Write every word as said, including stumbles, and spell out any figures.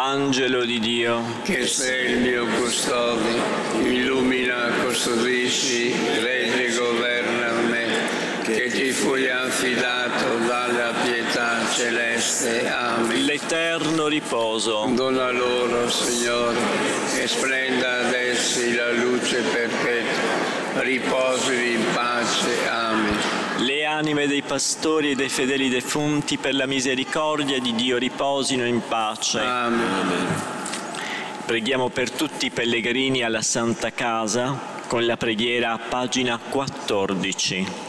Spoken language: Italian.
Angelo di Dio, che sei il mio custode, illumina, custodisci, regge e governa me, che ti fui affidato dalla pietà celeste. Amen. l'eterno riposo, Dona loro, Signore, e splenda ad essi la luce perpetua, riposino in pace. Amen. le anime dei pastori e dei fedeli defunti per la misericordia di Dio riposino in pace. Amen. Preghiamo per tutti i pellegrini alla Santa Casa con la preghiera a pagina quattordici.